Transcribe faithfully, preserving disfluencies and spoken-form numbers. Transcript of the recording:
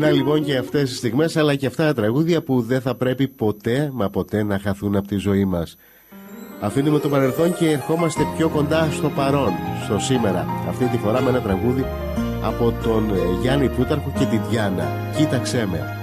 Να λοιπόν και αυτές τις στιγμές, αλλά και αυτά τα τραγούδια που δεν θα πρέπει ποτέ μα ποτέ να χαθούν από τη ζωή μας. Αφήνουμε το παρελθόν και ερχόμαστε πιο κοντά στο παρόν, στο σήμερα. Αυτή τη φορά με ένα τραγούδι από τον Γιάννη Πλούταρχο και τη Διάνα. Κοίταξέ με.